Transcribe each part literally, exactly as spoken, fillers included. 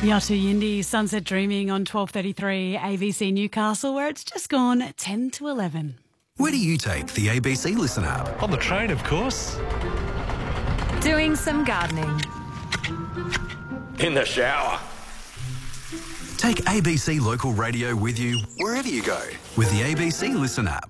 Yottu Yindi, Sunset Dreaming on twelve thirty-three A B C Newcastle, where it's just gone ten to eleven. Where do you take the A B C Listen app? On the train, of course. Doing some gardening. In the shower. Take A B C Local Radio with you wherever you go with the A B C Listen app.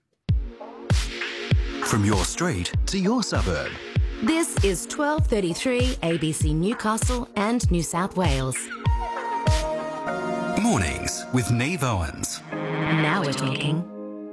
From your street to your suburb. This is twelve thirty-three A B C Newcastle and New South Wales. Mornings with Neve Owens. Now we're talking.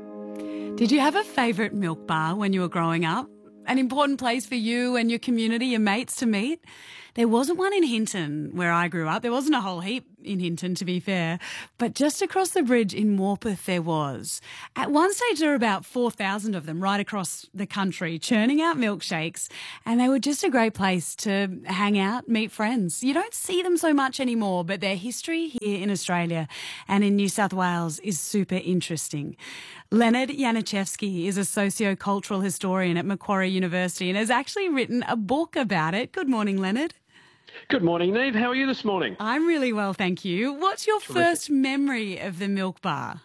Did you have a favourite milk bar when you were growing up? An important place for you and your community, your mates to meet? There wasn't one in Hinton where I grew up. There wasn't a whole heap in Hinton, to be fair. But just across the bridge in Morpeth there was. At one stage there were about four thousand of them right across the country churning out milkshakes, and they were just a great place to hang out, meet friends. You don't see them so much anymore, but their history here in Australia and in New South Wales is super interesting. Leonard Yaniszewski is a socio-cultural historian at Macquarie University and has actually written a book about it. Good morning, Leonard. Good morning, Neve. How are you this morning? I'm really well, thank you. What's your Terrific. first memory of the milk bar?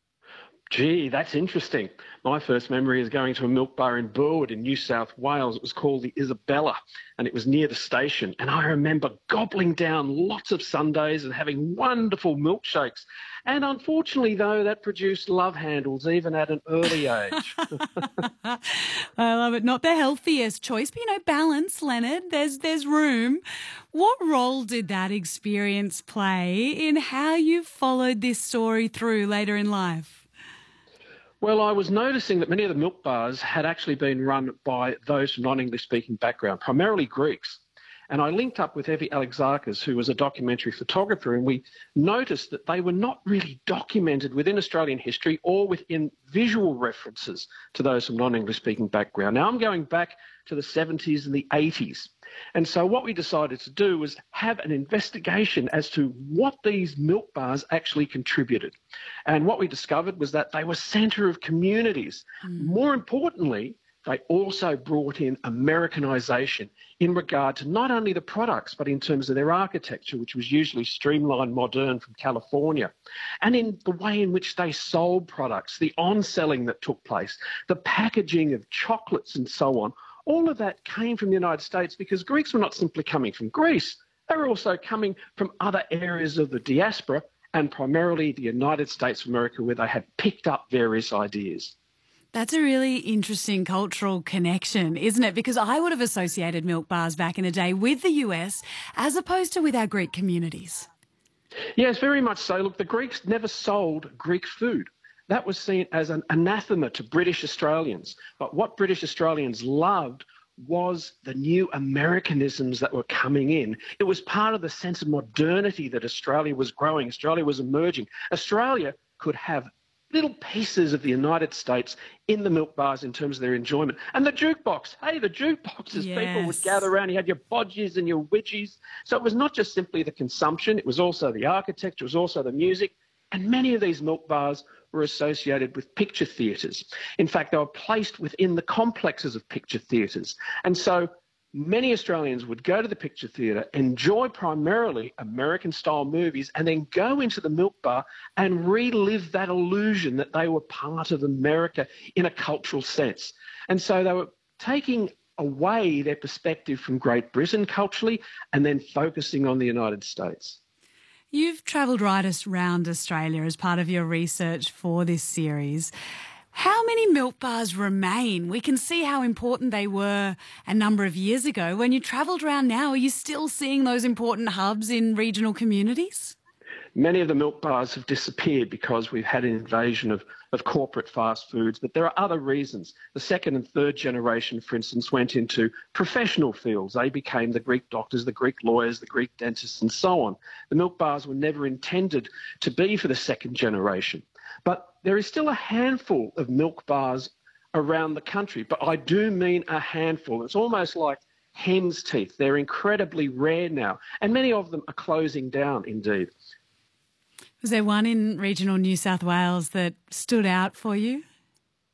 Gee, that's interesting. My first memory is going to a milk bar in Burwood in New South Wales. It was called the Isabella, and it was near the station. And I remember gobbling down lots of sundaes and having wonderful milkshakes. And unfortunately, though, that produced love handles even at an early age. I love it. Not the healthiest choice, but, you know, balance, Leonard. There's, there's room. What role did that experience play in how you followed this story through later in life? Well, I was noticing that many of the milk bars had actually been run by those from non-English speaking background, primarily Greeks. And I linked up with Evie Alexakis, who was a documentary photographer, and we noticed that they were not really documented within Australian history or within visual references to those from non-English speaking background. Now, I'm going back to the seventies and the eighties. And so what we decided to do was have an investigation as to what these milk bars actually contributed. And what we discovered was that they were centre of communities. Mm. More importantly, they also brought in Americanisation in regard to not only the products, but in terms of their architecture, which was usually streamlined, modern from California, and in the way in which they sold products, the on-selling that took place, the packaging of chocolates and so on. All of that came from the United States because Greeks were not simply coming from Greece. They were also coming from other areas of the diaspora and primarily the United States of America, where they had picked up various ideas. That's a really interesting cultural connection, isn't it? Because I would have associated milk bars back in the day with the U S as opposed to with our Greek communities. Yes, very much so. Look, the Greeks never sold Greek food. That was seen as an anathema to British Australians. But what British Australians loved was the new Americanisms that were coming in. It was part of the sense of modernity that Australia was growing. Australia was emerging. Australia could have little pieces of the United States in the milk bars in terms of their enjoyment. And the jukebox, hey, the jukeboxes, yes. People would gather around, you had your bodgies and your widgies. So it was not just simply the consumption, it was also the architecture, it was also the music. And many of these milk bars were associated with picture theatres. In fact, they were placed within the complexes of picture theatres. And so many Australians would go to the picture theatre, enjoy primarily American-style movies, and then go into the milk bar and relive that illusion that they were part of America in a cultural sense. And so they were taking away their perspective from Great Britain culturally and then focusing on the United States. You've travelled right around Australia as part of your research for this series. How many milk bars remain? We can see how important they were a number of years ago. When you travelled around now, are you still seeing those important hubs in regional communities? Many of the milk bars have disappeared because we've had an invasion of, of corporate fast foods, but there are other reasons. The second and third generation, for instance, went into professional fields. They became the Greek doctors, the Greek lawyers, the Greek dentists, and so on. The milk bars were never intended to be for the second generation. But there is still a handful of milk bars around the country, but I do mean a handful. It's almost like hen's teeth. They're incredibly rare now, and many of them are closing down indeed. Was there one in regional New South Wales that stood out for you?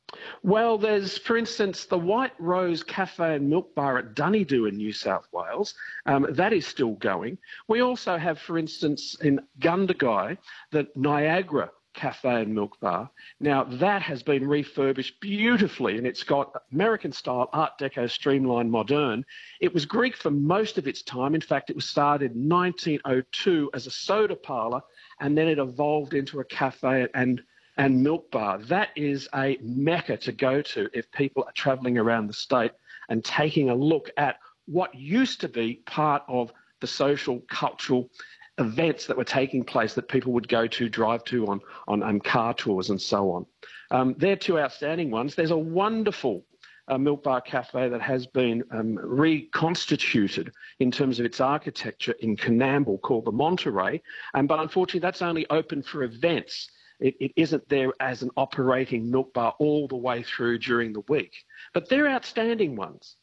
Well, there's, for instance, the White Rose Cafe and Milk Bar at Dunedoo in New South Wales. Um, that is still going. We also have, for instance, in Gundagai, the Niagara Cafe and Milk Bar. Now, that has been refurbished beautifully, and it's got American-style Art Deco streamlined modern. It was Greek for most of its time. In fact, it was started in nineteen oh two as a soda parlour, and then it evolved into a cafe and and milk bar. That is a mecca to go to if people are travelling around the state and taking a look at what used to be part of the social, cultural events that were taking place that people would go to, drive to on, on um, car tours and so on. Um, they're two outstanding ones. There's a wonderful uh, milk bar cafe that has been um, reconstituted in terms of its architecture in Coonamble called the Monterey, um, but unfortunately that's only open for events. It, it isn't there as an operating milk bar all the way through during the week. But they're outstanding ones.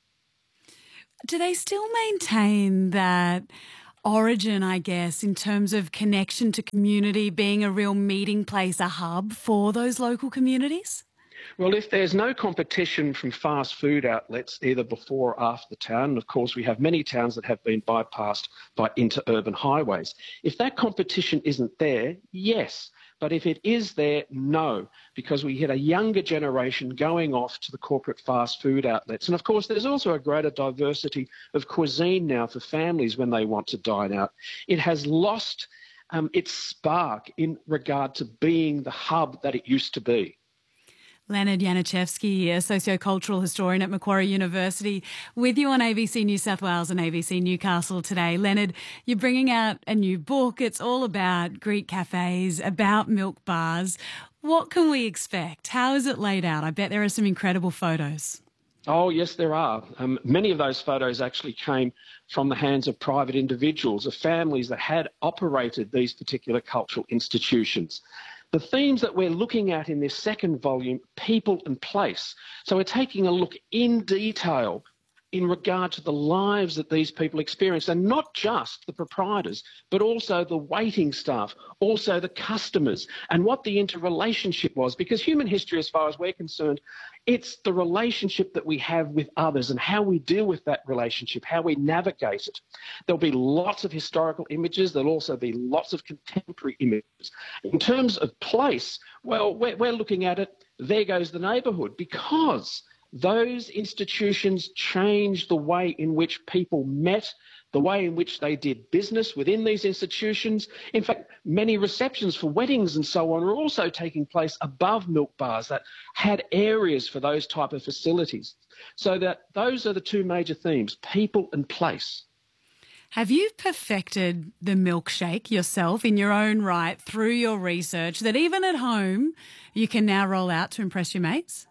Do they still maintain that origin, I guess, in terms of connection to community, being a real meeting place, a hub for those local communities? Well, if there's no competition from fast food outlets either before or after the town, and of course we have many towns that have been bypassed by interurban highways, if that competition isn't there, yes. But if it is there, no, because we hit a younger generation going off to the corporate fast food outlets. And of course, there's also a greater diversity of cuisine now for families when they want to dine out. It has lost um, its spark in regard to being the hub that it used to be. Leonard Yanichevsky, a sociocultural historian at Macquarie University, with you on A B C New South Wales and A B C Newcastle today. Leonard, you're bringing out a new book. It's all about Greek cafes, about milk bars. What can we expect? How is it laid out? I bet there are some incredible photos. Oh, yes, there are. Um, many of those photos actually came from the hands of private individuals, of families that had operated these particular cultural institutions. The themes that we're looking at in this second volume, people and place. So we're taking a look in detail in regard to the lives that these people experienced, and not just the proprietors, but also the waiting staff, also the customers, and what the interrelationship was. Because human history, as far as we're concerned, it's the relationship that we have with others and how we deal with that relationship, how we navigate it. There'll be lots of historical images. There'll also be lots of contemporary images. In terms of place, well, we're, we're looking at it, there goes the neighbourhood, because those institutions changed the way in which people met, the way in which they did business within these institutions. In fact, many receptions for weddings and so on are also taking place above milk bars that had areas for those type of facilities. So that those are the two major themes, people and place. Have you perfected the milkshake yourself in your own right through your research that even at home you can now roll out to impress your mates?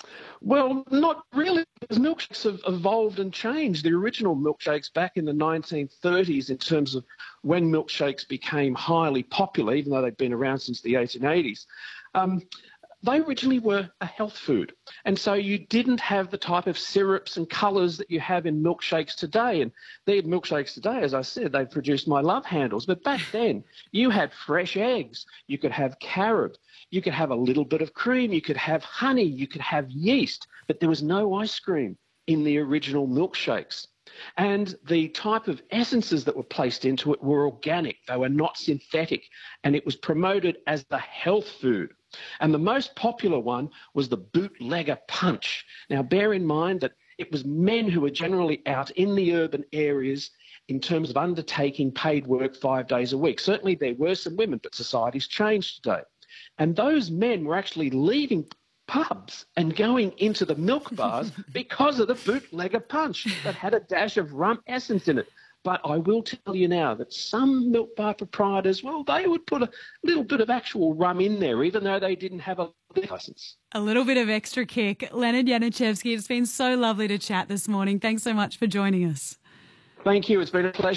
Well, not really, because milkshakes have evolved and changed. The original milkshakes back in the nineteen thirties, in terms of when milkshakes became highly popular, even though they've been around since the eighteen eighties, um, they originally were a health food. And so you didn't have the type of syrups and colours that you have in milkshakes today. And the milkshakes today, as I said, they've produced my love handles. But back then, you had fresh eggs. You could have carob. You could have a little bit of cream. You could have honey. You could have yeast. But there was no ice cream in the original milkshakes. And the type of essences that were placed into it were organic. They were not synthetic. And it was promoted as the health food. And the most popular one was the bootlegger punch. Now, bear in mind that it was men who were generally out in the urban areas in terms of undertaking paid work five days a week. Certainly there were some women, but society's changed today. And those men were actually leaving pubs and going into the milk bars because of the bootlegger punch that had a dash of rum essence in it. But I will tell you now that some milk bar proprietors, well, they would put a little bit of actual rum in there, even though they didn't have a license. A little bit of extra kick. Leonard Yanichevsky, it's been so lovely to chat this morning. Thanks so much for joining us. Thank you. It's been a pleasure.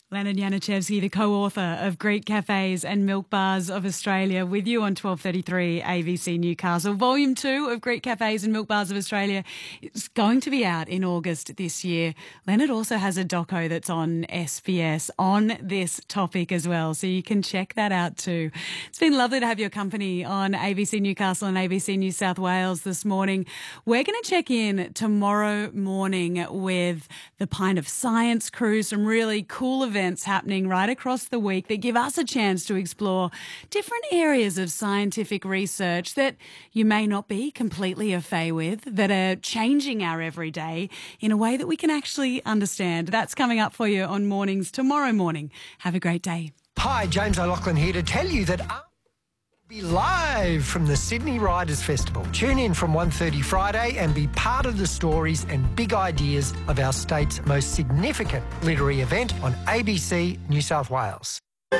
Leonard Yanuszewski, the co-author of Greek Cafes and Milk Bars of Australia, with you on twelve thirty-three A B C Newcastle. Volume two of Greek Cafes and Milk Bars of Australia is going to be out in August this year. Leonard also has a doco that's on S B S on this topic as well, so you can check that out too. It's been lovely to have your company on A B C Newcastle and A B C New South Wales this morning. We're going to check in tomorrow morning with the Pint of Science crew, some really cool events events happening right across the week that give us a chance to explore different areas of scientific research that you may not be completely au fait with, that are changing our everyday in a way that we can actually understand. That's coming up for you on Mornings tomorrow morning. Have a great day. Hi, James O'Loughlin here to tell you that I'll be live from the Sydney Writers' Festival. Tune in from one thirty Friday and be part of the stories and big ideas of our state's most significant literary event on A B C New South Wales.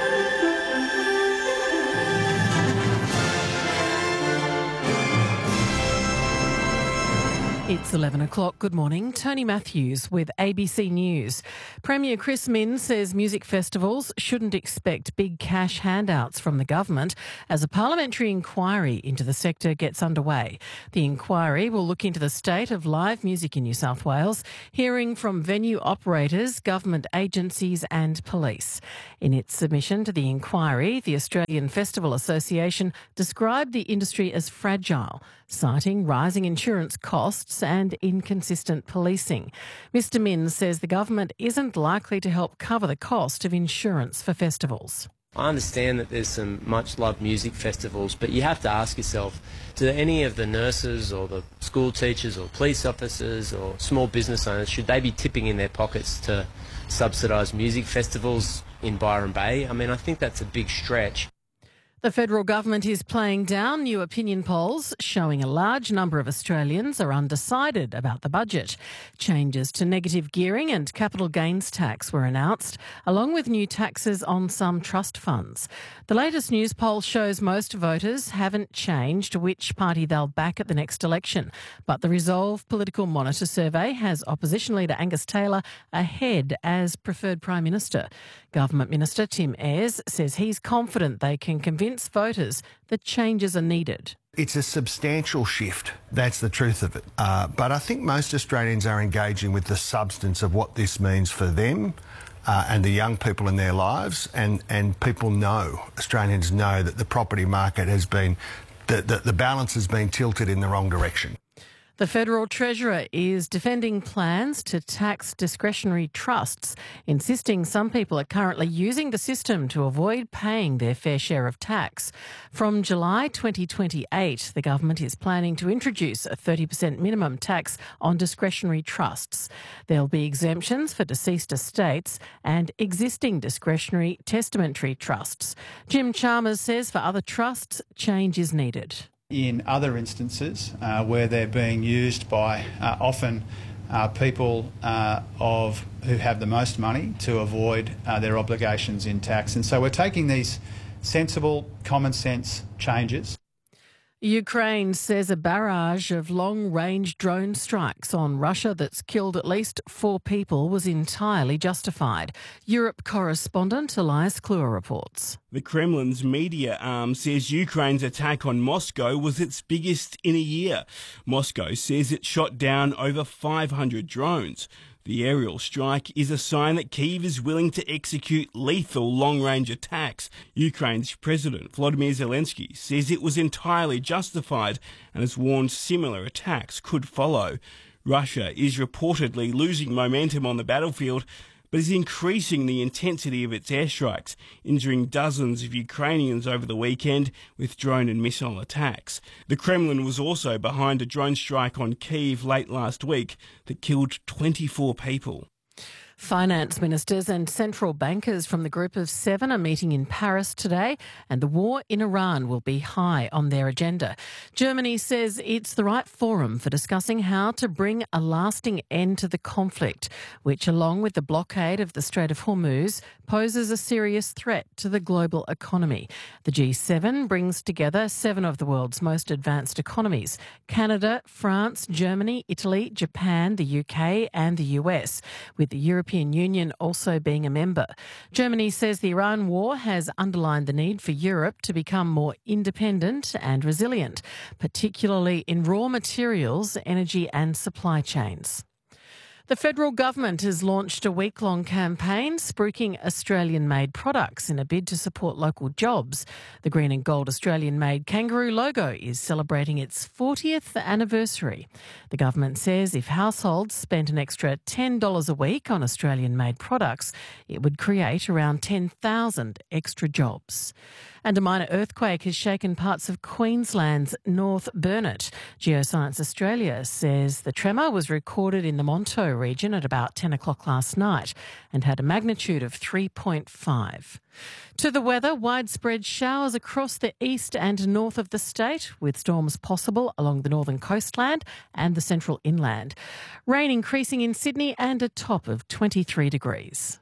It's eleven o'clock. Good morning. Tony Matthews with A B C News. Premier Chris Minns says music festivals shouldn't expect big cash handouts from the government as a parliamentary inquiry into the sector gets underway. The inquiry will look into the state of live music in New South Wales, hearing from venue operators, government agencies and police. In its submission to the inquiry, the Australian Festival Association described the industry as fragile, citing rising insurance costs and inconsistent policing. Mister Minns says the government isn't likely to help cover the cost of insurance for festivals. I understand that there's some much-loved music festivals, but you have to ask yourself, do any of the nurses or the school teachers or police officers or small business owners, should they be tipping in their pockets to subsidise music festivals in Byron Bay? I mean, I think that's a big stretch. The federal government is playing down new opinion polls showing a large number of Australians are undecided about the budget. Changes to negative gearing and capital gains tax were announced, along with new taxes on some trust funds. The latest news poll shows most voters haven't changed which party they'll back at the next election, but the Resolve Political Monitor survey has opposition leader Angus Taylor ahead as preferred Prime Minister. Government Minister Tim Ayres says he's confident they can convince voters that changes are needed. It's a substantial shift. That's the truth of it. Uh, but I think most Australians are engaging with the substance of what this means for them uh, and the young people in their lives. And, and people know, Australians know that the property market has been, the, the, the balance has been tilted in the wrong direction. The Federal Treasurer is defending plans to tax discretionary trusts, insisting some people are currently using the system to avoid paying their fair share of tax. From July twenty twenty-eight, the government is planning to introduce a thirty percent minimum tax on discretionary trusts. There'll be exemptions for deceased estates and existing discretionary testamentary trusts. Jim Chalmers says for other trusts, change is needed. In other instances uh, where they're being used by uh, often uh, people uh, of who have the most money to avoid uh, their obligations in tax. And so we're taking these sensible, common sense changes. Ukraine says a barrage of long-range drone strikes on Russia that's killed at least four people was entirely justified. Europe correspondent Elias Kluwer reports. The Kremlin's media arm says Ukraine's attack on Moscow was its biggest in a year. Moscow says it shot down over five hundred drones. The aerial strike is a sign that Kyiv is willing to execute lethal long-range attacks. Ukraine's President Volodymyr Zelensky says it was entirely justified and has warned similar attacks could follow. Russia is reportedly losing momentum on the battlefield, but is increasing the intensity of its airstrikes, injuring dozens of Ukrainians over the weekend with drone and missile attacks. The Kremlin was also behind a drone strike on Kyiv late last week that killed twenty-four people. Finance ministers and central bankers from the Group of Seven are meeting in Paris today, and the war in Iran will be high on their agenda. Germany says it's the right forum for discussing how to bring a lasting end to the conflict, which, along with the blockade of the Strait of Hormuz, poses a serious threat to the global economy. The G seven brings together seven of the world's most advanced economies: Canada, France, Germany, Italy, Japan, the U K and the U S, with the European European Union also being a member. Germany says the Iran war has underlined the need for Europe to become more independent and resilient, particularly in raw materials, energy and supply chains. The federal government has launched a week-long campaign spruiking Australian-made products in a bid to support local jobs. The green and gold Australian-made kangaroo logo is celebrating its fortieth anniversary. The government says if households spent an extra ten dollars a week on Australian-made products, it would create around ten thousand extra jobs. And a minor earthquake has shaken parts of Queensland's North Burnett. Geoscience Australia says the tremor was recorded in the Monto region at about ten o'clock last night and had a magnitude of three point five. To the weather, widespread showers across the east and north of the state, with storms possible along the northern coastland and the central inland. Rain increasing in Sydney and a top of twenty-three degrees.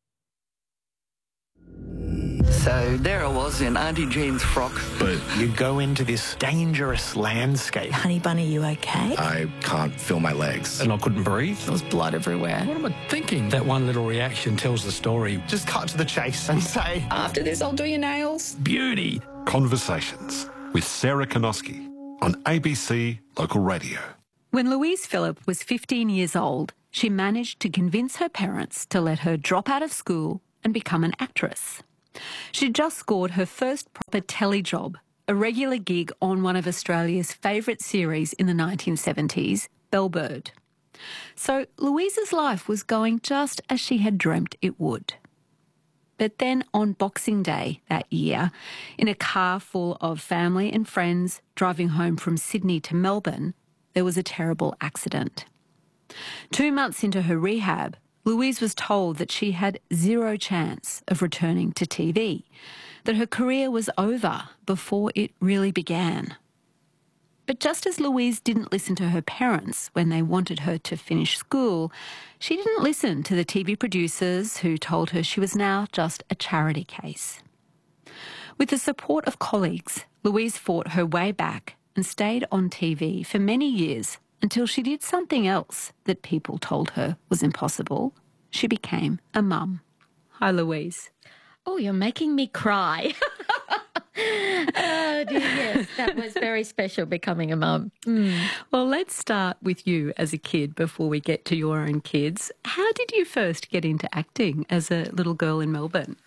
So there I was in Auntie Jean's frock. But you go into this dangerous landscape. Honey Bunny, you okay? I can't feel my legs. And I couldn't breathe. There was blood everywhere. What am I thinking? That one little reaction tells the story. Just cut to the chase and say, after this, I'll do your nails. Beauty. Conversations with Sarah Konoski on A B C Local Radio. When Louise Phillip was fifteen years old, she managed to convince her parents to let her drop out of school and become an actress. She'd just scored her first proper telly job, a regular gig on one of Australia's favourite series in the nineteen seventies, Bellbird. So Louise's life was going just as she had dreamt it would. But then on Boxing Day that year, in a car full of family and friends driving home from Sydney to Melbourne, there was a terrible accident. Two months into her rehab, Louise was told that she had zero chance of returning to T V, that her career was over before it really began. But just as Louise didn't listen to her parents when they wanted her to finish school, she didn't listen to the T V producers who told her she was now just a charity case. With the support of colleagues, Louise fought her way back and stayed on T V for many years until she did something else that people told her was impossible. She became a mum. Hi, Louise. Oh, you're making me cry. Oh, dear, yes, that was very special, becoming a mum. Mm. Well, let's start with you as a kid before we get to your own kids. How did you first get into acting as a little girl in Melbourne?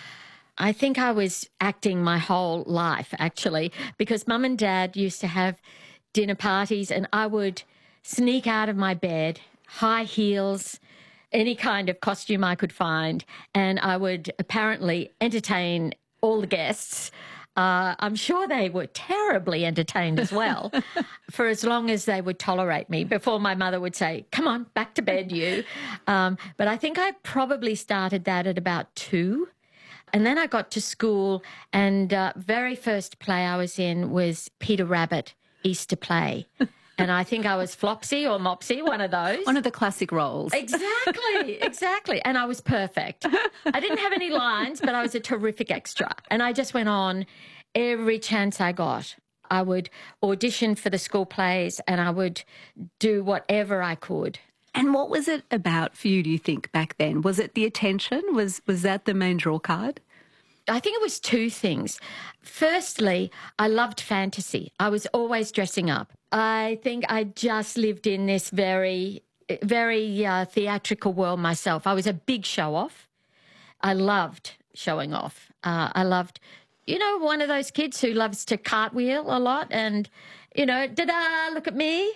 I think I was acting my whole life, actually, because Mum and Dad used to have dinner parties and I would sneak out of my bed, high heels, any kind of costume I could find, and I would apparently entertain all the guests. Uh, I'm sure they were terribly entertained as well for as long as they would tolerate me before my mother would say, come on, back to bed, you. Um, but I think I probably started that at about two. And then I got to school and uh, very first play I was in was Peter Rabbit, Easter Play. And I think I was Flopsy or Mopsy, one of those. One of the classic roles. Exactly, exactly. And I was perfect. I didn't have any lines, but I was a terrific extra. And I just went on every chance I got. I would audition for the school plays and I would do whatever I could. And what was it about for you, do you think, back then? Was it the attention? Was was that the main draw card? I think it was two things. Firstly, I loved fantasy. I was always dressing up. I think I just lived in this very, very uh, theatrical world myself. I was a big show-off. I loved showing off. Uh, I loved, you know, one of those kids who loves to cartwheel a lot and, you know, da-da, look at me.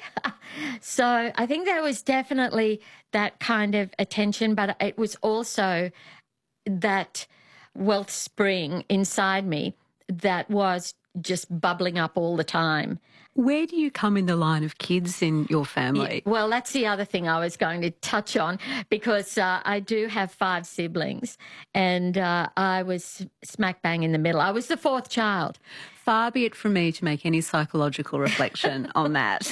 So I think there was definitely that kind of attention, but it was also that wellspring inside me that was just bubbling up all the time. Where do you come in the line of kids in your family? Yeah, well, that's the other thing I was going to touch on because uh, I do have five siblings and uh, I was smack bang in the middle. I was the fourth child. Far be it from me to make any psychological reflection on that.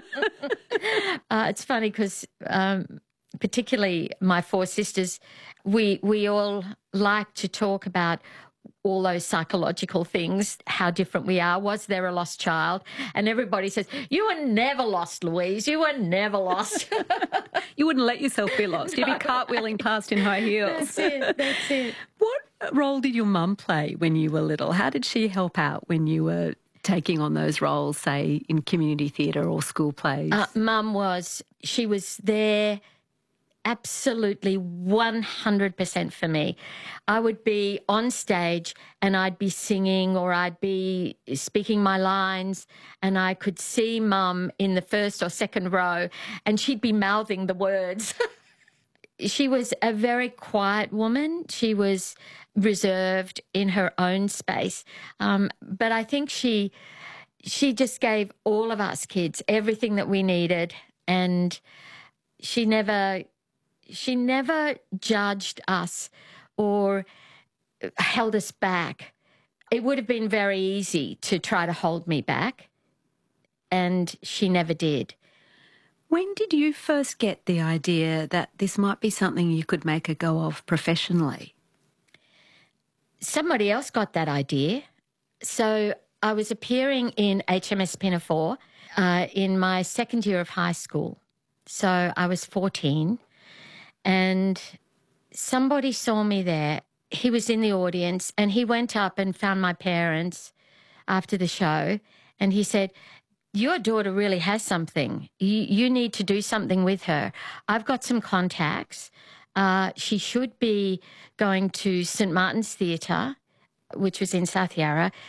uh, it's funny because um, particularly my four sisters, we we all like to talk about all those psychological things, how different we are. Was there a lost child? And everybody says, you were never lost, Louise. You were never lost. You wouldn't let yourself be lost. You'd be cartwheeling past in high heels. That's it. That's it. What role did your mum play when you were little? How did she help out when you were taking on those roles, say, in community theatre or school plays? Uh, Mum was, she was there absolutely one hundred percent for me. I would be on stage and I'd be singing or I'd be speaking my lines and I could see Mum in the first or second row and she'd be mouthing the words. She was a very quiet woman. She was reserved in her own space. Um, but I think she she just gave all of us kids everything that we needed, and she never she never judged us or held us back. It would have been very easy to try to hold me back, and she never did. When did you first get the idea that this might be something you could make a go of professionally? Somebody else got that idea. So I was appearing in H M S Pinafore uh, in my second year of high school. So I was fourteen and somebody saw me there. He was in the audience and he went up and found my parents after the show and he said, your daughter really has something. You, you need to do something with her. I've got some contacts. Uh, she should be going to St Martin's Theatre, which was in South Yarra.